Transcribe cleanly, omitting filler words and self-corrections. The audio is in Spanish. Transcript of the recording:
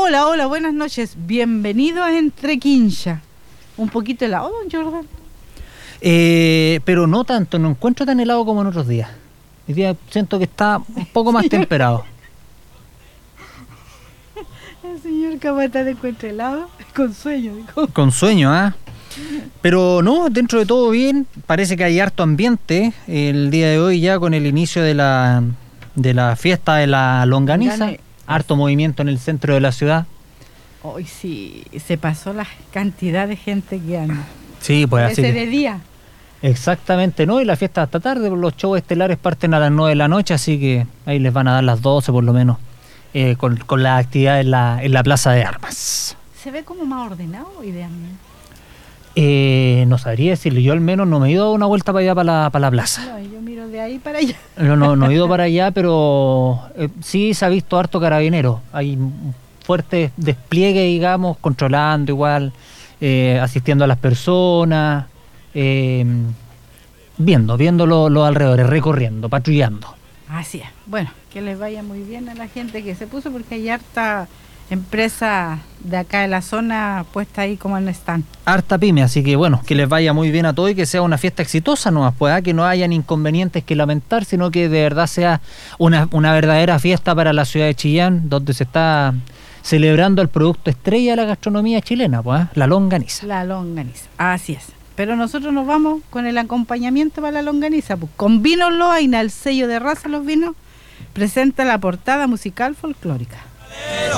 Hola, hola, buenas noches. Bienvenido a Entre Quincha. Un poquito helado, don Jordan. Pero no tanto, no encuentro tan helado como en otros días. Hoy día siento que está un poco más temperado. El señor Capataz encuentra helado con sueño, dijo. Con sueño, ¿ah? Pero no, dentro de todo bien. Parece que hay harto ambiente el día de hoy ya con el inicio de la fiesta de la longaniza. Harto movimiento en el centro de la ciudad. Hoy sí, se pasó la cantidad de gente que anda. Sí, pues así. Ese de día. Exactamente, ¿no? Y la fiesta hasta tarde, los shows estelares parten a las 9 de la noche, así que ahí les van a dar las 12 por lo menos, con la actividad en la Plaza de Armas. Se ve como más ordenado hoy de año. No sabría decirle, yo al menos no me he ido a dar una vuelta para allá, para la plaza. No, yo miro de ahí para allá. No he ido para allá, pero sí se ha visto harto carabinero. Hay un fuerte despliegue, digamos, controlando igual, asistiendo a las personas, viendo los alrededores, recorriendo, patrullando. Así es. Bueno, que les vaya muy bien a la gente que se puso, porque hay harta empresa de acá de la zona puesta ahí como en stand. Harta pyme, así que bueno, que les vaya muy bien a todos y que sea una fiesta exitosa nomás, pues, que no hayan inconvenientes que lamentar, sino que de verdad sea una verdadera fiesta para la ciudad de Chillán, donde se está celebrando el producto estrella de la gastronomía chilena, pues, la longaniza. La longaniza, así es. Pero nosotros nos vamos con el acompañamiento para la longaniza, pues, con Vinos Loaina, el sello de raza Los Vinos, presenta la portada musical folclórica.